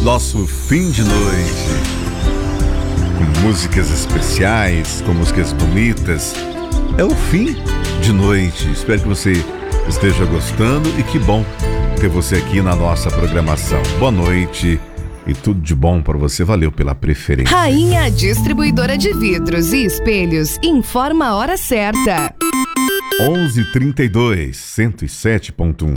Nosso fim de noite, com músicas especiais, com músicas bonitas. É o fim de noite. Espero que você esteja gostando e que bom ter você aqui na nossa programação. Boa noite e tudo de bom para você. Valeu pela preferência. Rainha Distribuidora de Vidros e Espelhos informa a hora certa. 11h32, 107.1.